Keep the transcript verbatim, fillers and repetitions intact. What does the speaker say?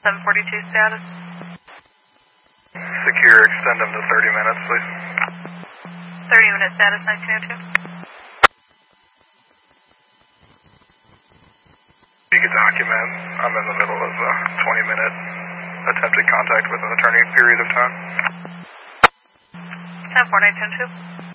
seven forty-two status. Secure, extend them to thirty minutes, please. thirty minute status, nineteen oh two. You can document, I'm in the middle of a twenty minute attempted contact with an attorney period of time. ten four, nineteen oh two.